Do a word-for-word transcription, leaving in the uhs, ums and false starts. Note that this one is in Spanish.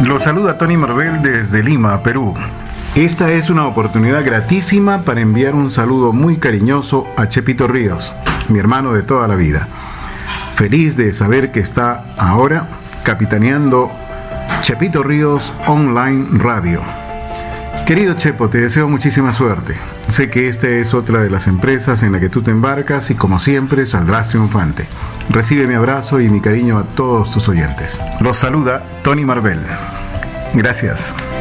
Los saluda Tony Marvel desde Lima, Perú. Esta es una oportunidad gratísima para enviar un saludo muy cariñoso a Chepito Ríos, mi hermano de toda la vida. Feliz de saber que está ahora capitaneando Chepito Ríos Online Radio. Querido Chepo, te deseo muchísima suerte. Sé que esta es otra de las empresas en la que tú te embarcas y como siempre saldrás triunfante. Recibe mi abrazo y mi cariño a todos tus oyentes. Los saluda Tony Marvel. Gracias.